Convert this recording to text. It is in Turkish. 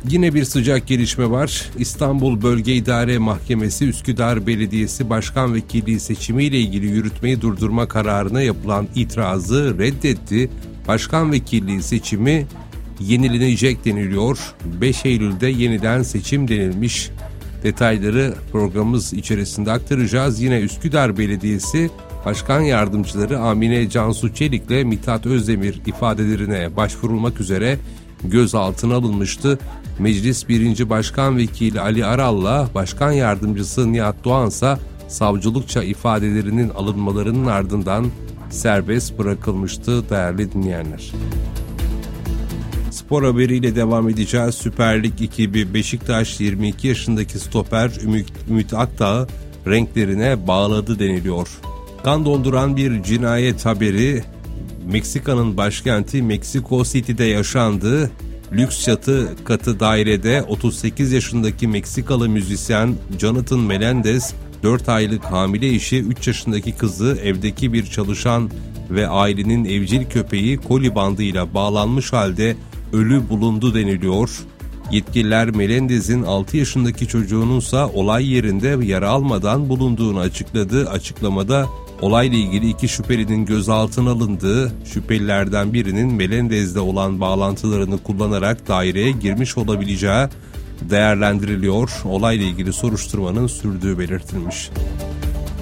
Yine bir sıcak gelişme var. İstanbul Bölge İdare Mahkemesi Üsküdar Belediyesi Başkan Vekilliği seçimiyle ilgili yürütmeyi durdurma kararına yapılan itirazı reddetti. Başkan Vekilliği seçimi yenilenecek deniliyor. 5 Eylül'de yeniden seçim denilmiş. Detayları programımız içerisinde aktaracağız. Yine Üsküdar Belediyesi Başkan Yardımcıları Amine Cansu Çelik ile Mithat Özdemir ifadelerine başvurulmak üzere gözaltına alınmıştı. Meclis 1. Başkan Vekili Ali Aral'la Başkan Yardımcısı Nihat Doğansa savcılıkça ifadelerinin alınmalarının ardından serbest bırakılmıştı değerli dinleyenler. Spor haberiyle devam edeceğiz. Süper Lig ekibi Beşiktaş 22 yaşındaki stoper Ümit Akdağ'ı renklerine bağladı deniliyor. Kan donduran bir cinayet haberi Meksika'nın başkenti Meksiko City'de yaşandı. Lüks çatı katı dairede 38 yaşındaki Meksikalı müzisyen Jonathan Melendez, 4 aylık hamile eşi, 3 yaşındaki kızı, evdeki bir çalışan ve ailenin evcil köpeği koli bandıyla bağlanmış halde ölü bulundu deniliyor. Yetkililer Melendez'in 6 yaşındaki çocuğununsa olay yerinde yara almadan bulunduğunu açıkladı. Açıklamada olayla ilgili 2 şüphelinin gözaltına alındığı, şüphelilerden birinin Melendez'le olan bağlantılarını kullanarak daireye girmiş olabileceği değerlendiriliyor. Olayla ilgili soruşturmanın sürdüğü belirtilmiş.